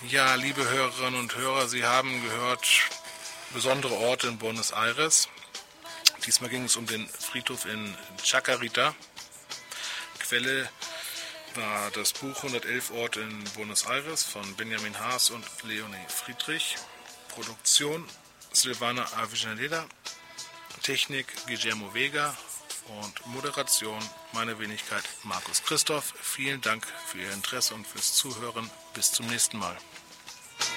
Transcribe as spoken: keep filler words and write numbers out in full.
Ja, liebe Hörerinnen und Hörer, Sie haben gehört, besondere Orte in Buenos Aires. Diesmal ging es um den Friedhof in Chacarita. Quelle war das Buch hundertelf Orte in Buenos Aires von Benjamin Haas und Leonie Friedrich. Produktion Silvana Avellaneda. Technik Guillermo Vega. Und Moderation meine Wenigkeit Markus Christoph. Vielen Dank für Ihr Interesse und fürs Zuhören. Bis zum nächsten Mal.